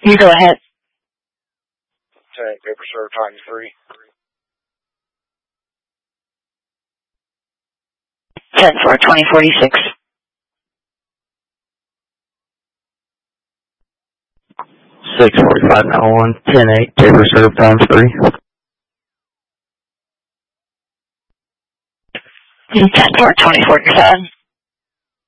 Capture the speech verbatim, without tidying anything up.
You go ahead. Tank paper serve times three. ten four twenty forty-six. six forty-five nine one, ten eight, paper serve times three. ten four twenty forty-seven.